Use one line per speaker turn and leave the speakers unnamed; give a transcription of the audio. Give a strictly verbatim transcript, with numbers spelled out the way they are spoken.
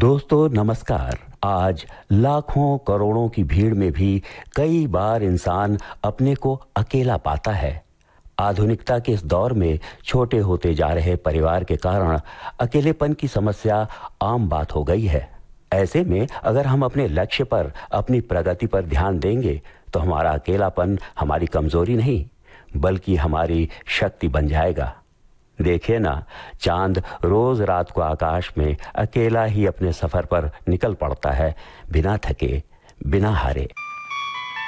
दोस्तों नमस्कार। आज लाखों करोड़ों की भीड़ में भी कई बार इंसान अपने को अकेला पाता है। आधुनिकता के इस दौर में छोटे होते जा रहे परिवार के कारण अकेलेपन की समस्या आम बात हो गई है। ऐसे में अगर हम अपने लक्ष्य पर, अपनी प्रगति पर ध्यान देंगे तो हमारा अकेलापन हमारी कमजोरी नहीं बल्कि हमारी शक्ति बन जाएगा। देखिए ना, चांद रोज रात को आकाश में अकेला ही अपने सफर पर निकल पड़ता है, बिना थके, बिना हारे।